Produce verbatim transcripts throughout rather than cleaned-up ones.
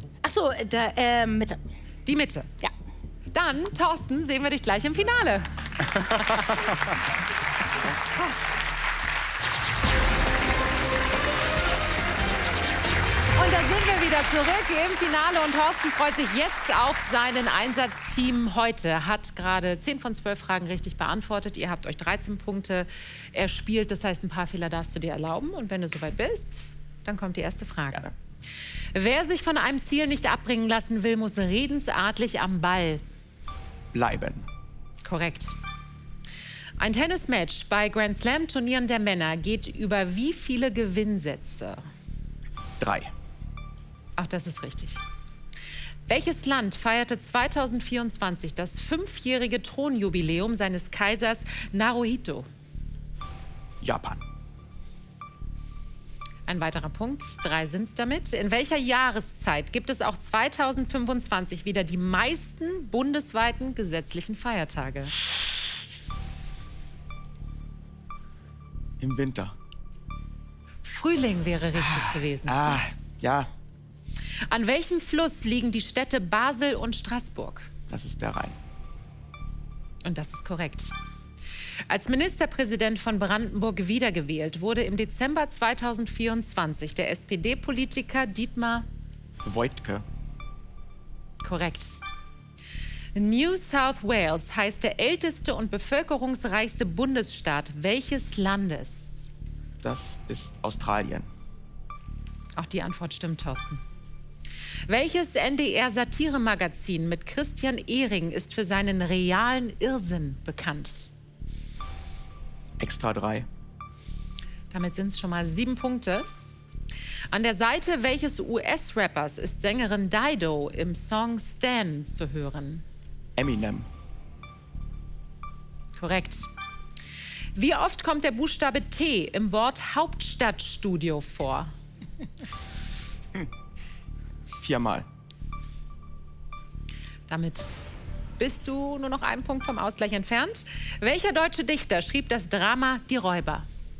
Ach so, da, äh, Mitte. Die Mitte. Ja. Dann, Thorsten, sehen wir dich gleich im Finale. Und da sind wir wieder zurück im Finale und Thorsten freut sich jetzt auf seinen Einsatzteam heute. Hat gerade zehn von zwölf Fragen richtig beantwortet. Ihr habt euch dreizehn Punkte erspielt. Das heißt, ein paar Fehler darfst du dir erlauben. Und wenn du soweit bist, dann kommt die erste Frage. Gerne. Wer sich von einem Ziel nicht abbringen lassen will, muss redensartlich am Ball Bleiben. Korrekt. Ein Tennismatch bei Grand Slam Turnieren der Männer geht über wie viele Gewinnsätze? Drei. Auch das ist richtig. Welches Land feierte zweitausendvierundzwanzig das fünfjährige Thronjubiläum seines Kaisers Naruhito? Japan. Ein weiterer Punkt, drei sind es damit. In welcher Jahreszeit gibt es auch zweitausendfünfundzwanzig wieder die meisten bundesweiten gesetzlichen Feiertage? Im Winter. Frühling wäre richtig gewesen. Ah, ja, An welchem Fluss liegen die Städte Basel und Straßburg? das ist der Rhein. Und das ist korrekt. Als Ministerpräsident von Brandenburg wiedergewählt wurde im Dezember zweitausendvierundzwanzig der S P D-Politiker Dietmar. Woidke. Korrekt. New South Wales heißt der älteste und bevölkerungsreichste Bundesstaat welches Landes? Das ist Australien. Auch die Antwort stimmt, Thorsten. Welches N D R-Satiremagazin mit Christian Ehring ist für seinen realen Irrsinn bekannt? Extra drei. Damit sind es schon mal sieben Punkte. An der Seite welches U S-Rappers ist Sängerin Dido im Song Stan zu hören? Eminem. Korrekt. Wie oft kommt der Buchstabe T im Wort Hauptstadtstudio vor? Viermal. Damit bist du nur noch einen Punkt vom Ausgleich entfernt. Welcher deutsche Dichter schrieb das Drama Die Räuber?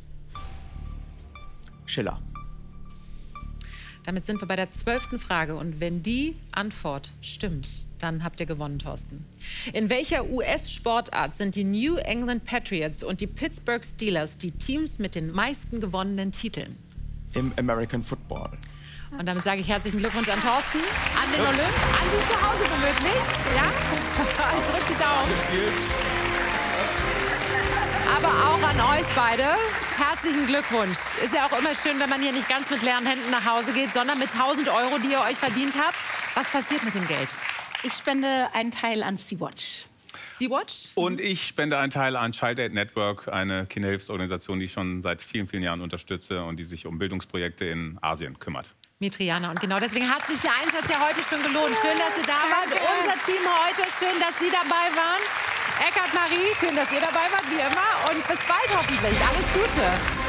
Schiller. Damit sind wir bei der zwölften Frage. Und wenn die Antwort stimmt, dann habt ihr gewonnen, Thorsten. In welcher U S-Sportart sind die New England Patriots und die Pittsburgh Steelers die Teams mit den meisten gewonnenen Titeln? Im American Football. Und damit sage ich herzlichen Glückwunsch an Thorsten, an den Olymp, an Sie zu Hause womöglich. Ja? Ich drücke die Daumen. Aber auch an euch beide. Herzlichen Glückwunsch. Ist ja auch immer schön, wenn man hier nicht ganz mit leeren Händen nach Hause geht, sondern mit tausend Euro, die ihr euch verdient habt. Was passiert mit dem Geld? Ich spende einen Teil an Sea-Watch. Sea-Watch? Und ich spende einen Teil an Child Aid Network, eine Kinderhilfsorganisation, die ich schon seit vielen, vielen Jahren unterstütze und die sich um Bildungsprojekte in Asien kümmert. Mitriana. Und genau deswegen hat sich der Einsatz ja heute schon gelohnt. Schön, dass ihr da wart. Unser Team heute, schön, dass Sie dabei waren. Eckart, Marie, schön, dass ihr dabei wart, wie immer. Und bis bald hoffentlich. Alles Gute.